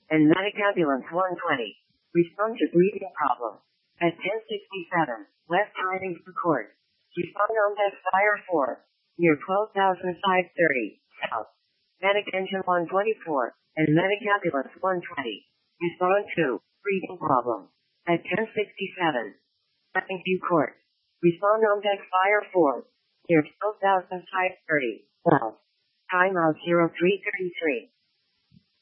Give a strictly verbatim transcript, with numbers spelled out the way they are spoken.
and Medic Ambulance one twenty. Respond to breathing problem. At ten sixty-seven, West Riding to Court. Respond on deck Fire four, near twelve thousand five thirty, South. Medic Engine one twenty-four, and Medic Ambulance one twenty. Respond to breathing problem. At ten sixty-seven, Riding to Court. Respond on deck Fire four, near twelve thousand five thirty, South. Time out zero three thirty-three.